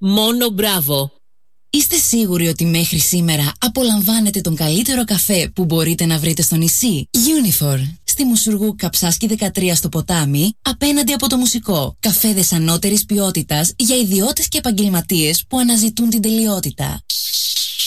Μόνο μπράβο. Είστε σίγουροι ότι μέχρι σήμερα απολαμβάνετε τον καλύτερο καφέ που μπορείτε να βρείτε στο νησί? Unifor, στη Μουσουργού Καψάσκη 13 στο ποτάμι, απέναντι από το μουσικό. Καφέδες ανώτερης ποιότητας για ιδιώτες και επαγγελματίες που αναζητούν την τελειότητα.